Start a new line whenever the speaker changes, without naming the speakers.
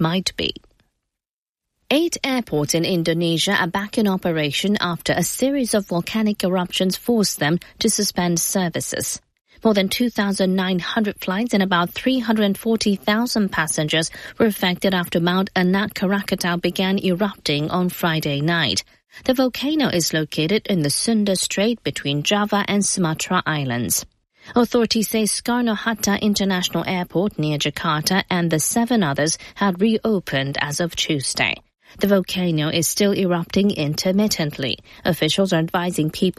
might be. 8 airports in Indonesia are back in operation after a series of volcanic eruptions forced them to suspend services. More than 2,900 flights and about 340,000 passengers were affected after Mount Anak Krakatau began erupting on Friday night. The volcano is located in the Sunda Strait between Java and Sumatra Islands. Authorities say Soekarno-Hatta International Airport near Jakarta and the 7 others had reopened as of Tuesday. The volcano is still erupting intermittently. Officials are advising people